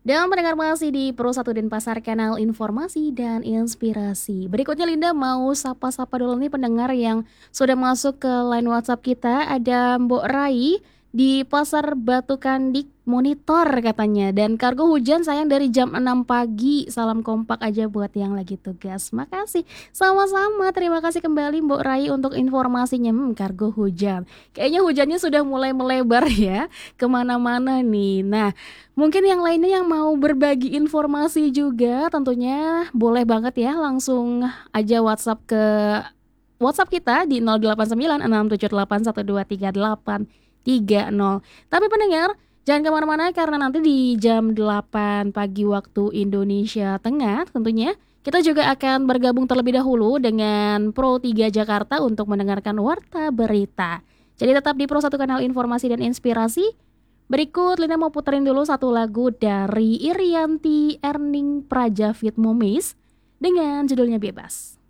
Dan pendengar masih di Pro 1 Denpasar, kanal informasi dan inspirasi. Berikutnya Linda mau sapa-sapa dulu nih pendengar yang sudah masuk ke line WhatsApp kita. Ada Mbok Rai di Pasar Batu Kandik monitor katanya. Dan kargo hujan sayang dari jam 6 pagi. Salam kompak aja buat yang lagi tugas. Makasih. Sama-sama. Terima kasih kembali Mbok Rai untuk informasinya. Kargo hujan. Kayaknya hujannya sudah mulai melebar ya kemana-mana nih. Nah, mungkin yang lainnya yang mau berbagi informasi juga tentunya boleh banget ya, langsung aja WhatsApp ke WhatsApp kita di 089678123830. Tapi pendengar, jangan kemana-mana karena nanti di jam 8 pagi waktu Indonesia Tengah tentunya kita juga akan bergabung terlebih dahulu dengan Pro 3 Jakarta untuk mendengarkan Warta Berita. Jadi tetap di Pro 1 kanal informasi dan inspirasi. Berikut Lina mau puterin dulu satu lagu dari Irianti Erning Praja Fit Momis dengan judulnya Bebas.